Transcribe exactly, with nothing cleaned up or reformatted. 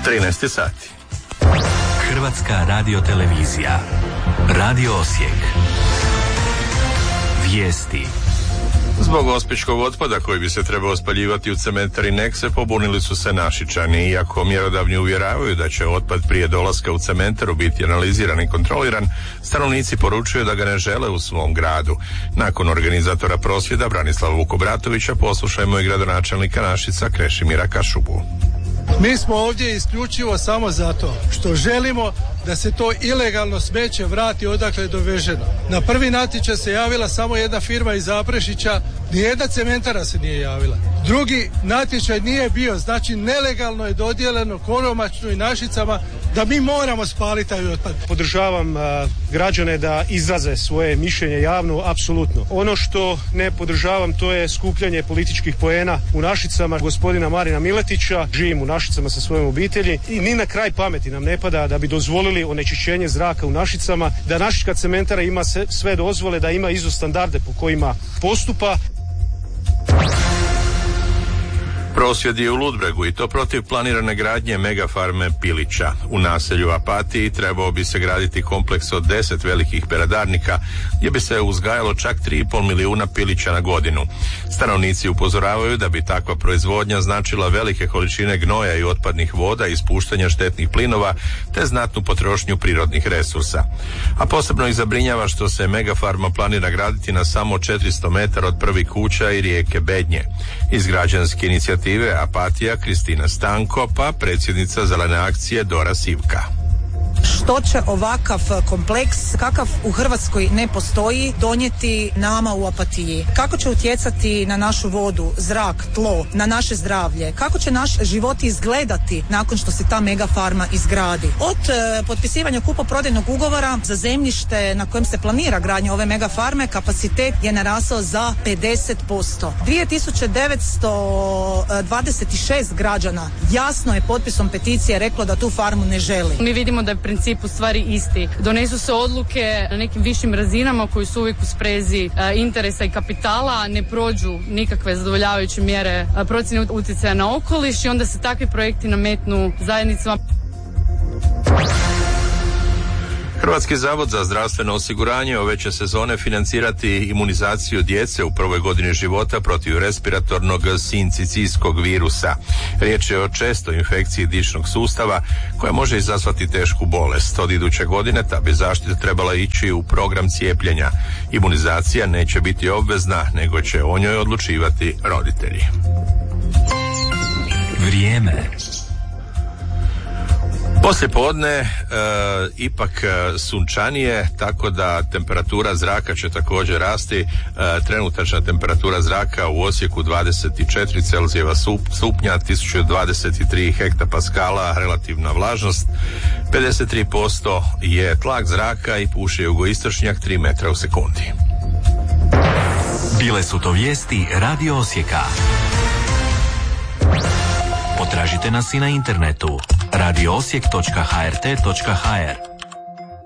trinaest sati. Hrvatska radiotelevizija. Radio Osijek. Vijesti. Zbog ospičkog otpada koji bi se trebao spaljivati u cementari Nekse pobunili su se Našičani. Iako mjerodavni uvjeravaju da će otpad prije dolaska u cementaru biti analiziran i kontroliran, stanovnici poručuju da ga ne žele u svom gradu. Nakon organizatora prosvjeda Branislava Vukobratovića poslušajmo i gradonačelnika Našica Krešimira Kašubu. Mi smo ovdje isključivo samo zato što želimo da se to ilegalno smeće vrati odakle je doveženo. Na prvi natječaj se javila samo jedna firma iz Zaprešića, nijedna cementara se nije javila. Drugi natječaj nije bio, znači nelegalno je dodijeljeno Koromačnu i Našicama da mi moramo spaliti taj otpad. Podržavam a, građane da izraze svoje mišljenje javno, apsolutno. Ono što ne podržavam to je skupljanje političkih poena u Našicama gospodina Marina Miletića. Živim u Našicama sa svojom obitelji i ni na kraj pameti nam ne pada da bi dozvolili onečišćenje zraka u Našicama, da Našička cementara ima sve dozvole, da ima izo standarde po kojima postupa. Prosvjed je u Ludbregu i to protiv planirane gradnje megafarme Pilića. U naselju Apatiji trebao bi se graditi kompleks od deset velikih peradarnika gdje bi se uzgajalo čak tri i pol milijuna pilića na godinu. Stanovnici upozoravaju da bi takva proizvodnja značila velike količine gnoja i otpadnih voda, ispuštanja štetnih plinova te znatnu potrošnju prirodnih resursa. A posebno ih zabrinjava što se megafarma planira graditi na samo četiristo metara od prvih kuća i rijeke Bednje. Iz građanske inicijative Apatija Kristina Stanko, pa predsjednica Zelene akcije Dora Sivka. Što će ovakav kompleks, kakav u Hrvatskoj ne postoji, donijeti nama u Apatiji? Kako će utjecati na našu vodu, zrak, tlo, na naše zdravlje? Kako će naš život izgledati nakon što se ta megafarma izgradi? Od e, potpisivanja kupoprodajnog ugovora za zemljište na kojem se planira gradnja ove megafarme, kapacitet je narasao za pedeset posto. dvije tisuće devetsto dvadeset šest građana jasno je potpisom peticije reklo da tu farmu ne želi. Mi vidimo da je princip u stvari isti. Donesu se odluke na nekim višim razinama koji su uvijek u sprezi e, interesa i kapitala, ne prođu nikakve zadovoljavajuće mjere e, procjene utjecaja na okoliš i onda se takvi projekti nametnu zajednicama. Hrvatski zavod za zdravstveno osiguranje ove će sezone financirati imunizaciju djece u prvoj godini života protiv respiratornog sincicijskog virusa. Riječ je o čestoj infekciji dišnog sustava koja može izazvati tešku bolest. Od iduće godine ta bi zaštita trebala ići u program cijepljenja. Imunizacija neće biti obvezna, nego će o njoj odlučivati roditelji. Vrijeme. Poslije podne e, ipak e, sunčanije, tako da temperatura zraka će također rasti. E, trenutačna temperatura zraka u Osijeku dvadeset četiri Celzijeva stupnja, tisuću dvadeset tri hektapaskala, relativna vlažnost, pedeset tri posto je tlak zraka i puše jugoistočnjak tri metra u sekundi. Bile su to vijesti Radio Osijeka. Potražite nas i na internetu radio osijek točka h r t točka h r.